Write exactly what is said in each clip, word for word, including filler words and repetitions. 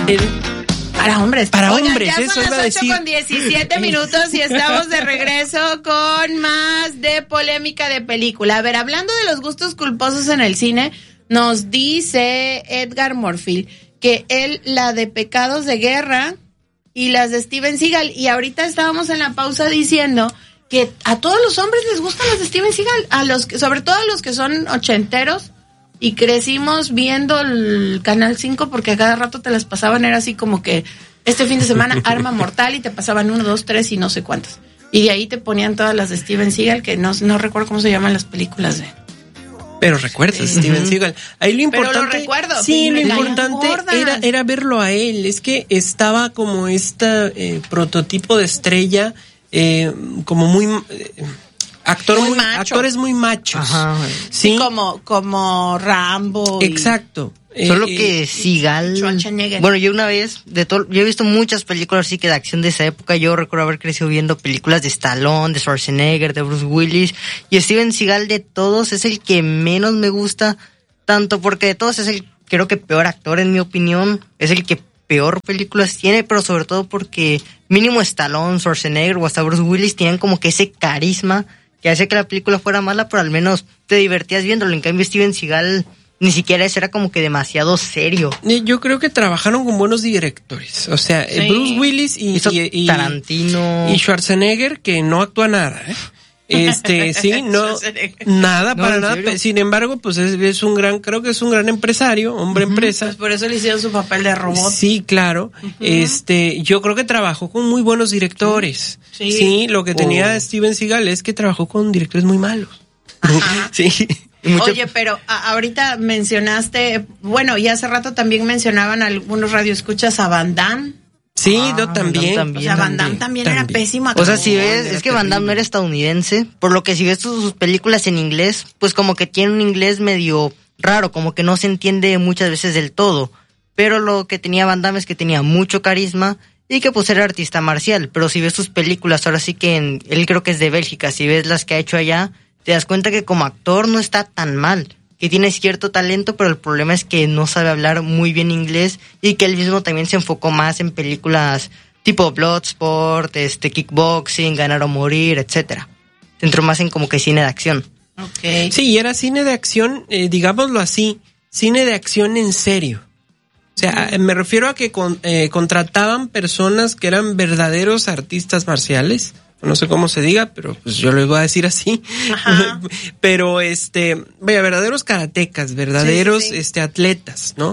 El, para hombres. Para Oigan, hombres, ya eso son iba a las ocho decir. con diecisiete minutos y estamos de regreso con más de polémica de película. A ver, hablando de los gustos culposos en el cine, nos dice Edgar Morfield que él, la de Pecados de Guerra y las de Steven Seagal, y ahorita estábamos en la pausa diciendo que a todos los hombres les gustan las de Steven Seagal, a los que, sobre todo a los que son ochenteros y crecimos viendo el Canal cinco porque a cada rato te las pasaban, era así como que este fin de semana Arma Mortal y te pasaban uno, dos, tres y no sé cuántas. Y de ahí te ponían todas las de Steven Seagal, que no, no recuerdo cómo se llaman las películas de... Pero recuerdas, sí. Steven Seagal. Ahí lo importante... Pero lo recuerdo. Sí, lo importante era, era verlo a él. Es que estaba como este eh, prototipo de estrella, eh, como muy... Eh, actor muy, muy actores muy machos. Ajá. Sí, sí, como, como Rambo. Exacto. Y... Solo eh, que Seagal... Bueno, yo una vez, de todo, yo he visto muchas películas así que de acción de esa época. Yo recuerdo haber crecido viendo películas de Stallone, de Schwarzenegger, de Bruce Willis. Y Steven Seagal de todos es el que menos me gusta, tanto porque de todos es el, creo que peor actor en mi opinión. Es el que peor películas tiene, pero sobre todo porque mínimo Stallone, Schwarzenegger o hasta Bruce Willis tienen como que ese carisma que hace que la película fuera mala, pero al menos te divertías viéndolo. En cambio Steven Seagal... Ni siquiera eso era como que demasiado serio. Yo creo que trabajaron con buenos directores. O sea, sí. Bruce Willis y, y, y Tarantino y Schwarzenegger, que no actúa nada, ¿eh? Este, sí, no, nada no, para nada. Serio? Sin embargo, pues es, es un gran, creo que es un gran empresario, hombre uh-huh. empresa. Pues por eso le hicieron su papel de robot. Sí, claro. Uh-huh. Este, yo creo que trabajó con muy buenos directores. Sí. Sí, lo que tenía oh. Steven Seagal es que trabajó con directores muy malos. Ajá. Sí. Mucho... Oye, pero a, ahorita mencionaste, bueno, y hace rato también mencionaban algunos radioescuchas a Van Damme. Sí, ah, yo también. también. O sea, Van Damme también, también era pésimo actor. O sea, si ves, es que Van Damme no era estadounidense, por lo que si ves sus, sus películas en inglés, pues como que tiene un inglés medio raro, como que no se entiende muchas veces del todo. Pero lo que tenía Van Damme es que tenía mucho carisma y que pues era artista marcial. Pero si ves sus películas, ahora sí que en, él creo que es de Bélgica, si ves las que ha hecho allá, te das cuenta que como actor no está tan mal, que tiene cierto talento, pero el problema es que no sabe hablar muy bien inglés y que él mismo también se enfocó más en películas tipo Bloodsport, este, Kickboxing, Ganar o Morir, etcétera. Se entró más en como que cine de acción. Okay. Sí, y era cine de acción, eh, digámoslo así, cine de acción en serio. O sea, mm. me refiero a que con, eh, contrataban personas que eran verdaderos artistas marciales. No sé cómo se diga, pero pues yo les voy a decir así. Ajá. Pero este, vaya, verdaderos karatecas, verdaderos sí, sí, sí. este atletas, ¿no?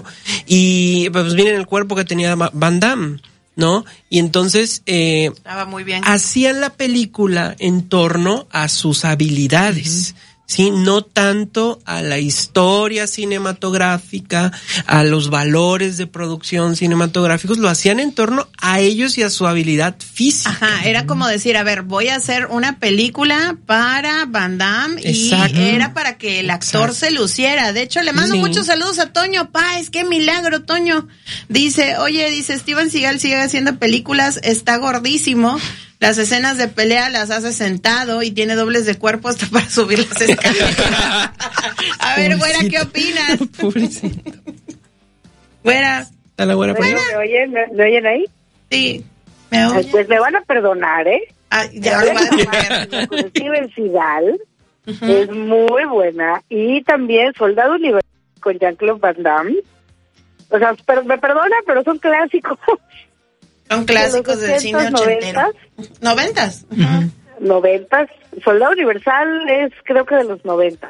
Y pues miren el cuerpo que tenía Van Damme, ¿no? Y entonces eh estaba muy bien. Hacían la película en torno a sus habilidades. Uh-huh. Sí, no tanto a la historia cinematográfica, a los valores de producción cinematográficos, lo hacían en torno a ellos y a su habilidad física. Ajá, era como decir, a ver, voy a hacer una película para Van Damme. Exacto. Y era para que el actor Exacto. se luciera. De hecho, le mando sí. muchos saludos a Toño Páez, qué milagro, Toño. Dice, oye, dice, Steven Seagal sigue haciendo películas, está gordísimo. Las escenas de pelea las hace sentado y tiene dobles de cuerpo hasta para subir las escaleras. A ver, güera, ¿qué opinas? Pobrecito. Güera. ¿Está la güera por ahí? ¿Me oyen, me, ¿Me oyen ahí? Sí. ¿Me oyen? Pues me van a perdonar, ¿eh? Ah, ya lo van a perdonar. Steven Seagal uh-huh. es muy buena. Y también Soldado Universal con Jean-Claude Van Damme. O sea, pero, me perdona, pero son clásicos. Son clásicos de del cine ochentero. ¿Noventas? Uh-huh. Noventas. Soldado Universal es creo que de los noventas.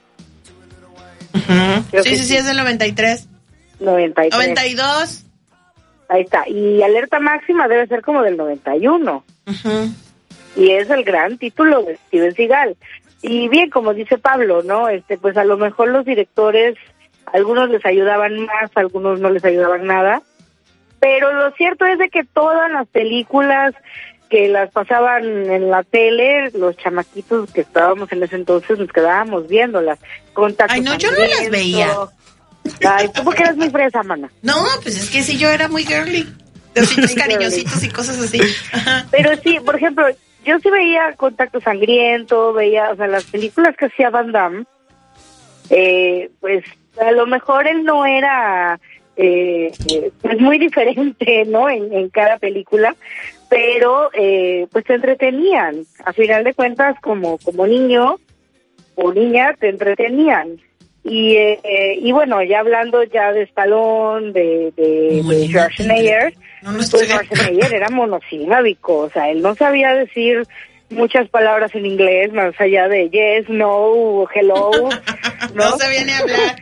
Uh-huh. Sí, sí, sí, es del noventa y tres. noventa y tres. noventa y dos. Ahí está. Y Alerta Máxima debe ser como del noventa y uno. Uh-huh. Y es el gran título de Steven Seagal. Y bien, como dice Pablo, ¿no? Este, pues a lo mejor los directores, algunos les ayudaban más, algunos no les ayudaban nada. Pero lo cierto es de que todas las películas que las pasaban en la tele, los chamaquitos que estábamos en ese entonces nos quedábamos viéndolas. Contacto Ay, no, yo no las veía. Ay, tú porque eres muy fresa, mana. No, pues es que sí, yo era muy girly. Ositos cariñositos y cosas así. Ajá. Pero sí, por ejemplo, yo sí veía Contacto Sangriento, veía, o sea, las películas que hacía Van Damme, eh, pues a lo mejor él no era eh, eh, pues muy diferente, ¿no? En, en cada película, pero eh, pues te entretenían. A final de cuentas, como como niño o niña, te entretenían. Y eh, y bueno, ya hablando ya de Stallone, de, de, de Schwarzenegger, no, no pues estoy... Schwarzenegger era monosilábico, o sea, él no sabía decir muchas palabras en inglés más allá de yes, no, hello, no, no sabía ni hablar.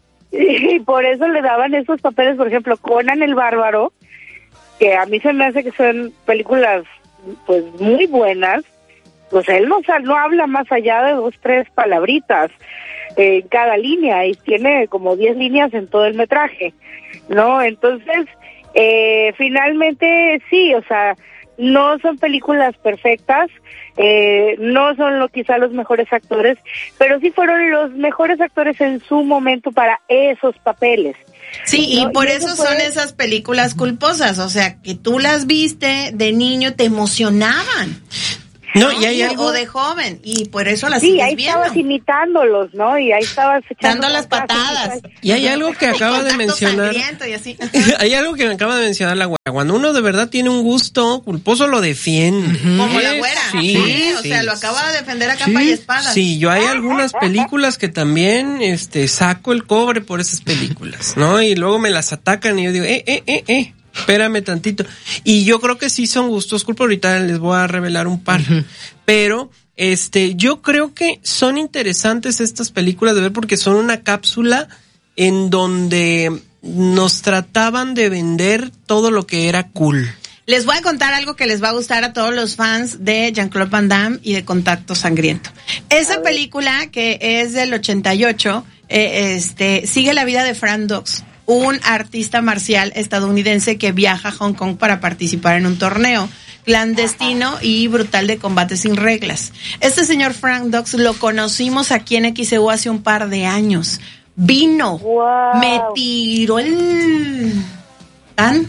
Y por eso le daban esos papeles, por ejemplo, Conan el Bárbaro, que a mí se me hace que son películas pues muy buenas, pues él no, no habla más allá de dos, tres palabritas en eh, cada línea, y tiene como diez líneas en todo el metraje, ¿no? Entonces, eh, finalmente sí, o sea, no son películas perfectas, eh, no son lo, quizá los mejores actores, pero sí fueron los mejores actores en su momento para esos papeles. Sí, ¿no? y por y eso, eso son fue... esas películas culposas, o sea, que tú las viste de niño, te emocionaban. No, y hay algo... O de joven, y por eso las sí, sigues ahí viendo. estabas imitándolos, ¿no? Y ahí estabas echando dando las patadas. Y hay algo que acaba de mencionar. Y así. Hay algo que me acaba de mencionar la güera. Cuando uno de verdad tiene un gusto culposo, lo defiende. Como la güera. Sí, sí, o sí. sea, lo acaba de defender a capa y espada. Sí, yo hay algunas películas que también este saco el cobre por esas películas, ¿no? Y luego me las atacan y yo digo, eh, eh, eh, eh. Espérame tantito. Y yo creo que sí son gustos culposos. Ahorita les voy a revelar un par. Uh-huh. Pero, este, yo creo que son interesantes estas películas de ver porque son una cápsula en donde nos trataban de vender todo lo que era cool. Les voy a contar algo que les va a gustar a todos los fans de Jean-Claude Van Damme y de Contacto Sangriento. Esa película, que es del ochenta y ocho, eh, este, sigue la vida de Frank Dux, un artista marcial estadounidense que viaja a Hong Kong para participar en un torneo clandestino y brutal de combate sin reglas. Este señor Frank Dux lo conocimos aquí en X E U hace un par de años. Vino, wow. Me tiró el... ¿Tan?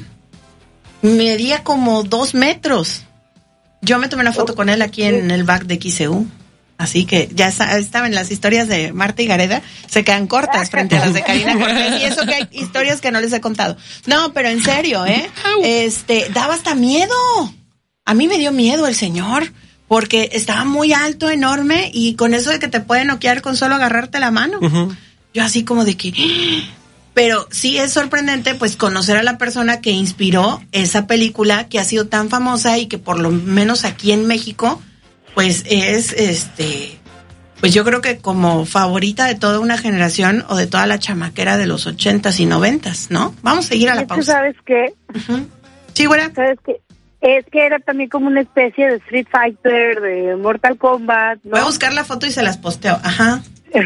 Medía como dos metros. Yo me tomé una foto con él aquí en el back de X E U. Así que ya estaban las historias de Marta y Gareda, se quedan cortas frente a las de Karina Cortés, y eso que hay historias que no les he contado. No, pero en serio, ¿eh? Este, daba hasta miedo. A mí me dio miedo el señor, porque estaba muy alto, enorme, y con eso de que te puede noquear con solo agarrarte la mano. Uh-huh. Yo así como de que... Pero sí es sorprendente, pues, conocer a la persona que inspiró esa película que ha sido tan famosa y que por lo menos aquí en México... pues es, este, pues yo creo que como favorita de toda una generación o de toda la chamaquera de los ochentas y noventas, ¿no? Vamos a seguir a la pausa. ¿Sabes qué? Uh-huh. Sí, güera. ¿Sabes qué? Es que era también como una especie de Street Fighter, de Mortal Kombat, ¿no? Voy a buscar la foto y se las posteo, ajá.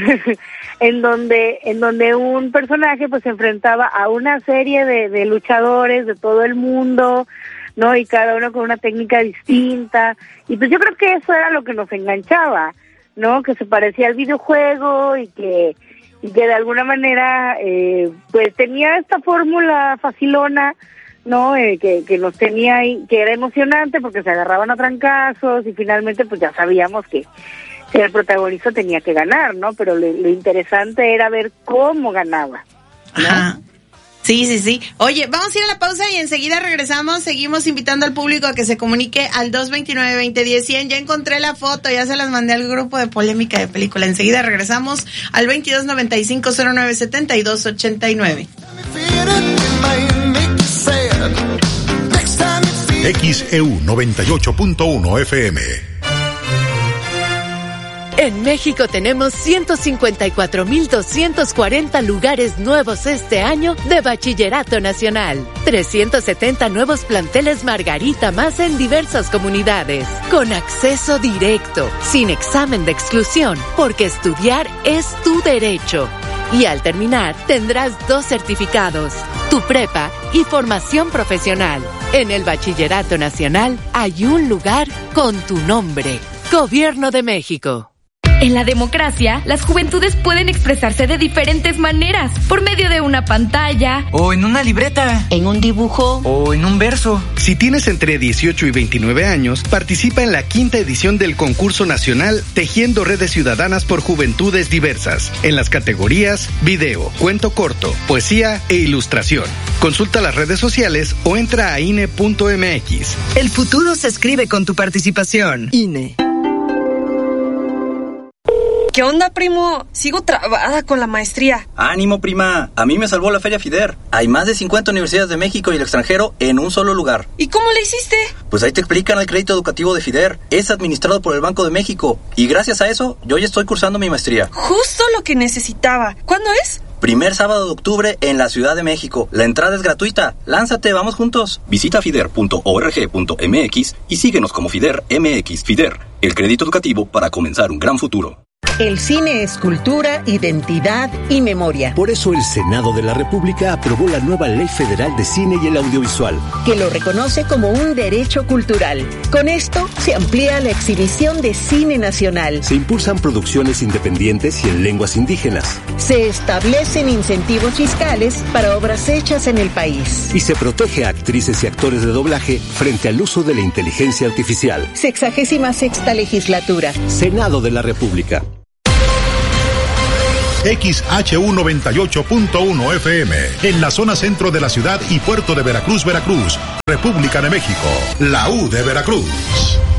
en donde en donde un personaje pues se enfrentaba a una serie de, de luchadores de todo el mundo, ¿no? Y cada uno con una técnica distinta. Y pues yo creo que eso era lo que nos enganchaba, ¿no? Que se parecía al videojuego y que y que de alguna manera eh, pues tenía esta fórmula facilona, ¿no? Eh, que, que nos tenía ahí, que era emocionante porque se agarraban a trancazos y finalmente pues ya sabíamos que, que el protagonista tenía que ganar, ¿no? Pero lo, lo interesante era ver cómo ganaba, ¿no? Ajá. Sí, sí, sí. Oye, vamos a ir a la pausa y enseguida regresamos. Seguimos invitando al público a que se comunique al dos veintinueve, veinte diez, cien. Ya encontré la foto, ya se las mandé al grupo de Polémica de Película. Enseguida regresamos al veintidós noventa y cinco, cero nueve setenta y dos ochenta y nueve. X E U noventa y ocho punto uno F M. En México tenemos ciento cincuenta y cuatro mil doscientos cuarenta lugares nuevos este año de Bachillerato Nacional. trescientos setenta nuevos planteles Margarita más en diversas comunidades. Con acceso directo, sin examen de exclusión, porque estudiar es tu derecho. Y al terminar, tendrás dos certificados, tu prepa y formación profesional. En el Bachillerato Nacional hay un lugar con tu nombre. Gobierno de México. En la democracia, las juventudes pueden expresarse de diferentes maneras, por medio de una pantalla, o en una libreta, en un dibujo, o en un verso. Si tienes entre dieciocho y veintinueve años, participa en la quinta edición del concurso nacional Tejiendo Redes Ciudadanas por Juventudes Diversas, en las categorías video, cuento corto, poesía e ilustración. Consulta las redes sociales o entra a I N E punto M X. El futuro se escribe con tu participación. I N E. ¿Qué onda, primo? Sigo trabada con la maestría. Ánimo, prima. A mí me salvó la Feria FIDER. Hay más de cincuenta universidades de México y el extranjero en un solo lugar. ¿Y cómo le hiciste? Pues ahí te explican el crédito educativo de FIDER. Es administrado por el Banco de México. Y gracias a eso, yo ya estoy cursando mi maestría. Justo lo que necesitaba. ¿Cuándo es? Primer sábado de octubre en la Ciudad de México. La entrada es gratuita. Lánzate, vamos juntos. Visita fider punto org punto m x y síguenos como FIDER M X. FIDER, el crédito educativo para comenzar un gran futuro. El cine es cultura, identidad y memoria. Por eso el Senado de la República aprobó la nueva Ley Federal de Cine y el Audiovisual, que lo reconoce como un derecho cultural. Con esto se amplía la exhibición de cine nacional. Se impulsan producciones independientes y en lenguas indígenas. Se establecen incentivos fiscales para obras hechas en el país. Y se protege a actrices y actores de doblaje frente al uso de la inteligencia artificial. Sexagésima sexta legislatura. Senado de la República. X H U noventa y ocho punto uno F M, en la zona centro de la ciudad y puerto de Veracruz, Veracruz, República de México, la U de Veracruz.